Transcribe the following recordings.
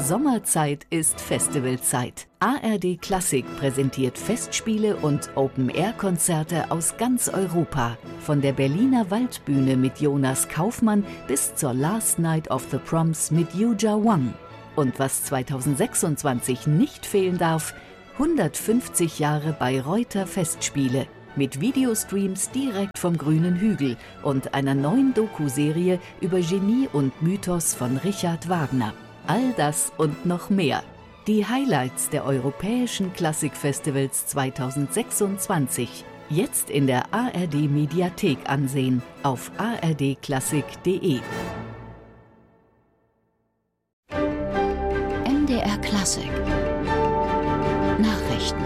Sommerzeit ist Festivalzeit. ARD Klassik präsentiert Festspiele und Open-Air-Konzerte aus ganz Europa. Von der Berliner Waldbühne mit Jonas Kaufmann bis zur Last Night of the Proms mit Yuja Wang. Und was 2026 nicht fehlen darf, 150 Jahre Bayreuther Festspiele. Mit Videostreams direkt vom grünen Hügel und einer neuen Doku-Serie über Genie und Mythos von Richard Wagner. All das und noch mehr. Die Highlights der europäischen Klassikfestivals 2026. Jetzt in der ARD Mediathek ansehen auf ardklassik.de. MDR Klassik Nachrichten.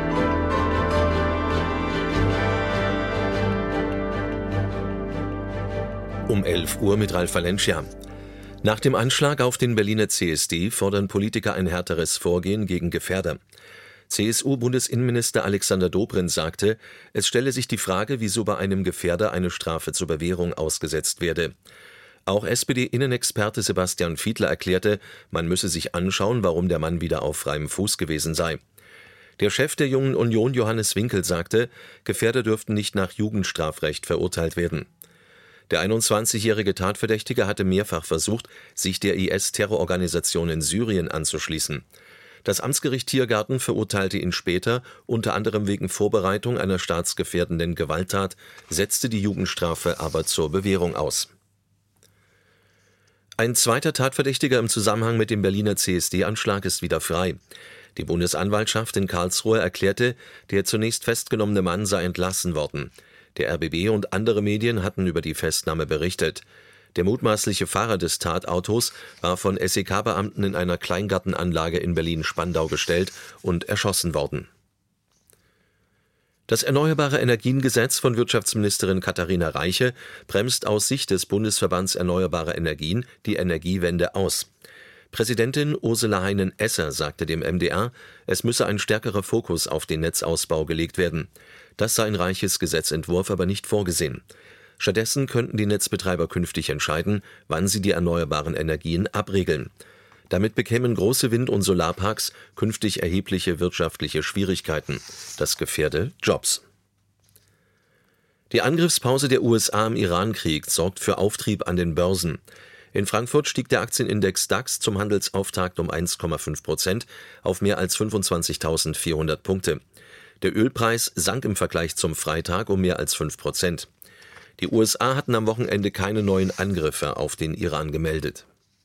Um 11 Uhr mit Ralf Valencia. Nach dem Anschlag auf den Berliner CSD fordern Politiker ein härteres Vorgehen gegen Gefährder. CSU-Bundesinnenminister Alexander Dobrindt sagte, es stelle sich die Frage, wieso bei einem Gefährder eine Strafe zur Bewährung ausgesetzt werde. Auch SPD-Innenexperte Sebastian Fiedler erklärte, man müsse sich anschauen, warum der Mann wieder auf freiem Fuß gewesen sei. Der Chef der Jungen Union, Johannes Winkel, sagte, Gefährder dürften nicht nach Jugendstrafrecht verurteilt werden. Der 21-jährige Tatverdächtige hatte mehrfach versucht, sich der IS-Terrororganisation in Syrien anzuschließen. Das Amtsgericht Tiergarten verurteilte ihn später, unter anderem wegen Vorbereitung einer staatsgefährdenden Gewalttat, setzte die Jugendstrafe aber zur Bewährung aus. Ein zweiter Tatverdächtiger im Zusammenhang mit dem Berliner CSD-Anschlag ist wieder frei. Die Bundesanwaltschaft in Karlsruhe erklärte, der zunächst festgenommene Mann sei entlassen worden. Der RBB und andere Medien hatten über die Festnahme berichtet. Der mutmaßliche Fahrer des Tatautos war von SEK-Beamten in einer Kleingartenanlage in Berlin-Spandau gestellt und erschossen worden. Das Erneuerbare Energiengesetz von Wirtschaftsministerin Katharina Reiche bremst aus Sicht des Bundesverbands Erneuerbare Energien die Energiewende aus. Präsidentin Ursula Heinen-Esser sagte dem MDR, es müsse ein stärkerer Fokus auf den Netzausbau gelegt werden. Das sei in Reiches Gesetzentwurf aber nicht vorgesehen. Stattdessen könnten die Netzbetreiber künftig entscheiden, wann sie die erneuerbaren Energien abregeln. Damit bekämen große Wind- und Solarparks künftig erhebliche wirtschaftliche Schwierigkeiten. Das gefährde Jobs. Die Angriffspause der USA im Iran-Krieg sorgt für Auftrieb an den Börsen. In Frankfurt stieg der Aktienindex DAX zum Handelsauftakt um 1,5% auf mehr als 25.400 Punkte. Der Ölpreis sank im Vergleich zum Freitag um mehr als 5%. Die USA hatten am Wochenende keine neuen Angriffe auf den Iran gemeldet.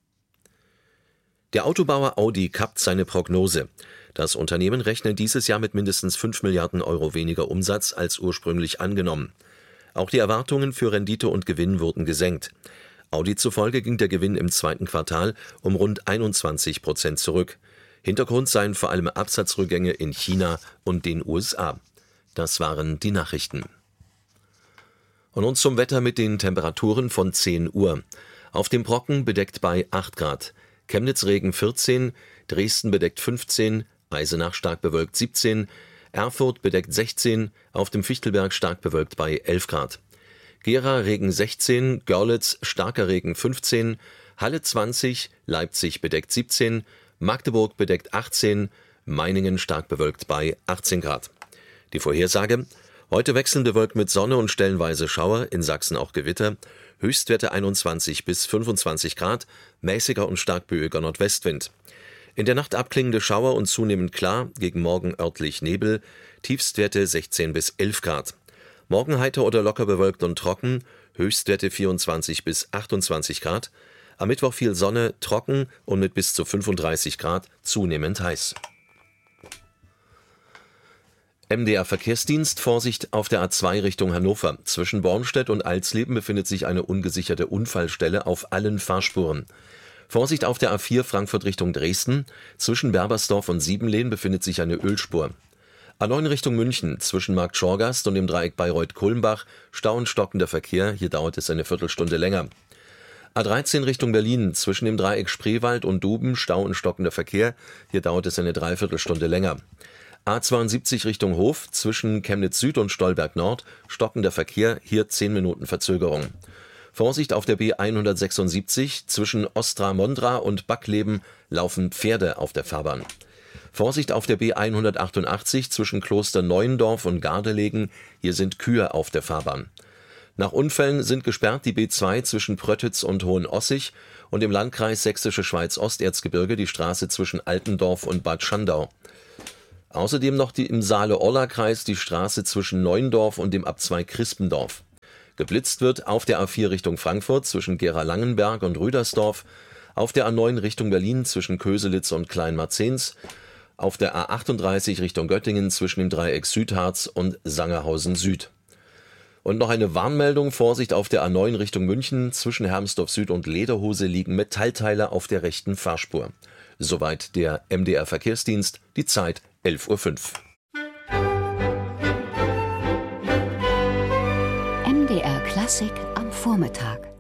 Der Autobauer Audi kappt seine Prognose. Das Unternehmen rechnet dieses Jahr mit mindestens 5 Milliarden Euro weniger Umsatz als ursprünglich angenommen. Auch die Erwartungen für Rendite und Gewinn wurden gesenkt. Audi zufolge ging der Gewinn im zweiten Quartal um rund 21% zurück. Hintergrund seien vor allem Absatzrückgänge in China und den USA. Das waren die Nachrichten. Und nun zum Wetter mit den Temperaturen von 10 Uhr. Auf dem Brocken bedeckt bei 8 Grad. Chemnitz Regen 14, Dresden bedeckt 15, Eisenach stark bewölkt 17, Erfurt bedeckt 16, auf dem Fichtelberg stark bewölkt bei 11 Grad. Gera Regen 16, Görlitz starker Regen 15, Halle 20, Leipzig bedeckt 17, Magdeburg bedeckt 18, Meiningen stark bewölkt bei 18 Grad. Die Vorhersage: Heute wechselnde Wolken mit Sonne und stellenweise Schauer, in Sachsen auch Gewitter, Höchstwerte 21 bis 25 Grad, mäßiger und stark böiger Nordwestwind. In der Nacht abklingende Schauer und zunehmend klar, gegen Morgen örtlich Nebel, Tiefstwerte 16 bis 11 Grad. Morgen heiter oder locker bewölkt und trocken, Höchstwerte 24 bis 28 Grad. Am Mittwoch viel Sonne, trocken und mit bis zu 35 Grad zunehmend heiß. MDR Verkehrsdienst, Vorsicht auf der A2 Richtung Hannover. Zwischen Bornstedt und Alsleben befindet sich eine ungesicherte Unfallstelle auf allen Fahrspuren. Vorsicht auf der A4 Frankfurt Richtung Dresden. Zwischen Berbersdorf und Siebenlehn befindet sich eine Ölspur. A9 Richtung München, zwischen Markt Schorgast und dem Dreieck Bayreuth-Kulmbach, Stau und stockender Verkehr, hier dauert es eine Viertelstunde länger. A13 Richtung Berlin, zwischen dem Dreieck Spreewald und Duben, Stau und stockender Verkehr, hier dauert es eine Dreiviertelstunde länger. A72 Richtung Hof, zwischen Chemnitz Süd und Stolberg Nord, stockender Verkehr, hier 10 Minuten Verzögerung. Vorsicht auf der B 176, zwischen Ostra-Mondra und Backleben laufen Pferde auf der Fahrbahn. Vorsicht auf der B 188, zwischen Kloster Neuendorf und Gardelegen, hier sind Kühe auf der Fahrbahn. Nach Unfällen sind gesperrt die B 2 zwischen Pröttitz und Hohenossig und im Landkreis Sächsische Schweiz-Osterzgebirge die Straße zwischen Altendorf und Bad Schandau. Außerdem noch im Saale-Orla-Kreis die Straße zwischen Neuendorf und dem Abzweig Crispendorf. Geblitzt wird auf der A4 Richtung Frankfurt zwischen Gera-Langenberg und Rüdersdorf, auf der A9 Richtung Berlin zwischen Köselitz und Kleinmarzens, auf der A38 Richtung Göttingen zwischen dem Dreieck Südharz und Sangerhausen Süd. Und noch eine Warnmeldung: Vorsicht auf der A9 Richtung München, zwischen Hermsdorf Süd und Lederhose liegen Metallteile auf der rechten Fahrspur. Soweit der MDR Verkehrsdienst, die Zeit 11:05 Uhr. MDR Klassik am Vormittag.